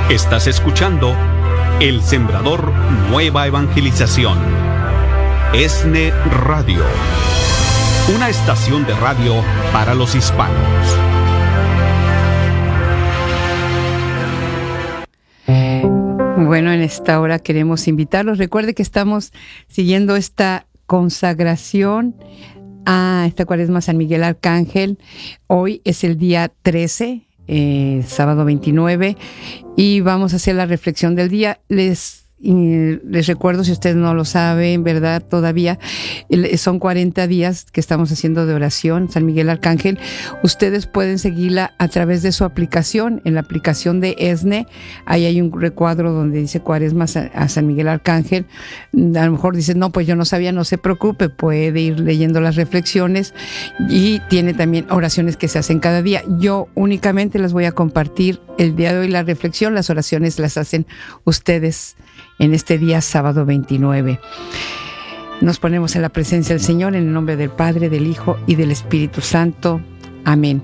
Estás escuchando El Sembrador Nueva Evangelización. ESNE Radio. Una estación de radio para los hispanos. Bueno, en esta hora queremos invitarlos. Recuerde que estamos siguiendo esta consagración a esta Cuaresma San Miguel Arcángel. Hoy es el día 13, sábado 29, y vamos a hacer la reflexión del día. Les recuerdo, si ustedes no lo saben, ¿verdad? Todavía son 40 días que estamos haciendo de oración San Miguel Arcángel. Ustedes pueden seguirla a través de su aplicación, en la aplicación de ESNE. Ahí hay un recuadro donde dice Cuaresma a San Miguel Arcángel. A lo mejor dicen, no, pues yo no sabía, no se preocupe, puede ir leyendo las reflexiones, y tiene también oraciones que se hacen cada día. Yo únicamente les voy a compartir el día de hoy la reflexión. Las oraciones las hacen ustedes en este día sábado 29. Nos ponemos en la presencia del Señor en el nombre del Padre, del Hijo y del Espíritu Santo. Amén.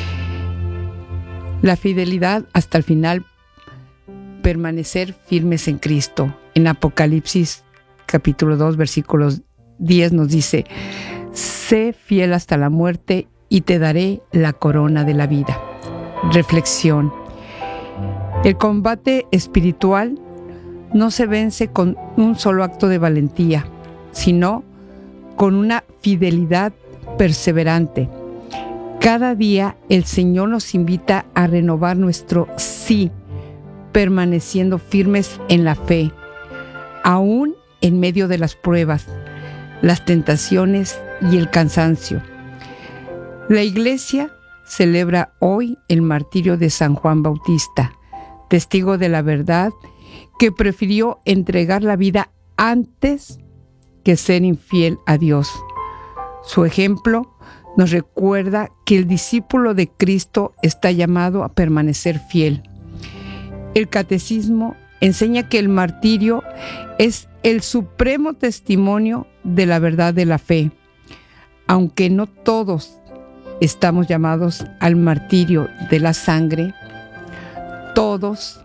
La fidelidad hasta el final, permanecer firmes en Cristo. En Apocalipsis capítulo 2 versículos 10 nos dice: sé fiel hasta la muerte y te daré la corona de la vida. Reflexión. El combate espiritual no se vence con un solo acto de valentía, sino con una fidelidad perseverante. Cada día el Señor nos invita a renovar nuestro sí, permaneciendo firmes en la fe, aún en medio de las pruebas, las tentaciones y el cansancio. La Iglesia celebra hoy el martirio de San Juan Bautista, testigo de la verdad, que prefirió entregar la vida antes que ser infiel a Dios. Su ejemplo nos recuerda que el discípulo de Cristo está llamado a permanecer fiel. El Catecismo enseña que el martirio es el supremo testimonio de la verdad de la fe. Aunque no todos estamos llamados al martirio de la sangre, todos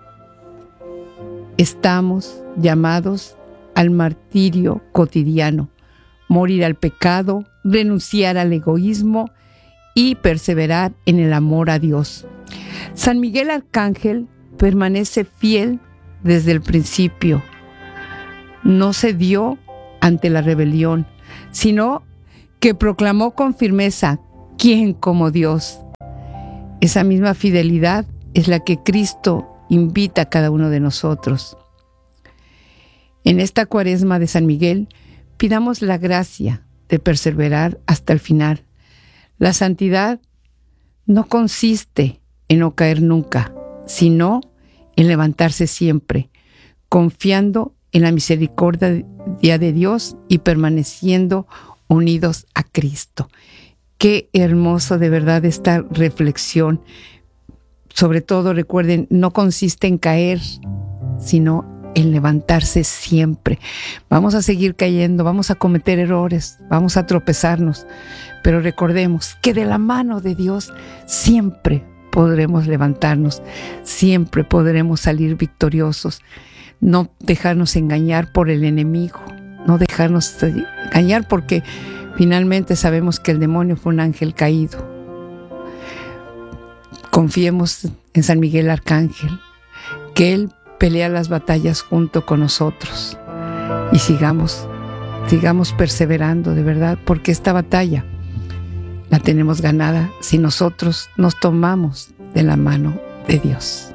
estamos llamados al martirio cotidiano: morir al pecado, renunciar al egoísmo y perseverar en el amor a Dios. San Miguel Arcángel permanece fiel desde el principio. No cedió ante la rebelión, sino que proclamó con firmeza: ¿quién como Dios? Esa misma fidelidad es la que Cristo invita a cada uno de nosotros. En esta Cuaresma de San Miguel, pidamos la gracia de perseverar hasta el final. La santidad no consiste en no caer nunca, sino en levantarse siempre, confiando en la misericordia de Dios y permaneciendo unidos a Cristo. Qué hermoso de verdad esta reflexión. Sobre todo, recuerden, no consiste en caer, sino en levantarse siempre. Vamos a seguir cayendo, vamos a cometer errores, vamos a tropezarnos, pero recordemos que de la mano de Dios siempre podremos levantarnos, siempre podremos salir victoriosos. No dejarnos engañar por el enemigo, no dejarnos engañar, porque finalmente sabemos que el demonio fue un ángel caído. Confiemos en San Miguel Arcángel, que Él pelea las batallas junto con nosotros, y sigamos perseverando de verdad, porque esta batalla la tenemos ganada si nosotros nos tomamos de la mano de Dios.